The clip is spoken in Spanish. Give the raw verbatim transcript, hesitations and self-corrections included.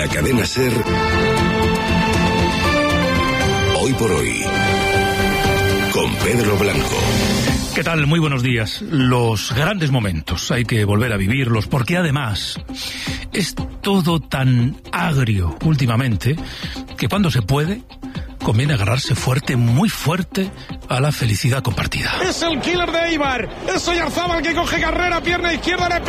cadena SER. Hoy por hoy, con Pedro Blanco. ¿Qué tal? Muy buenos días. Los grandes momentos hay que volver a vivirlos, porque además es todo tan agrio últimamente que cuando se puede conviene agarrarse fuerte, muy fuerte, a la felicidad compartida. Es el killer de Eibar, es Oyarzábal que coge carrera, pierna izquierda, le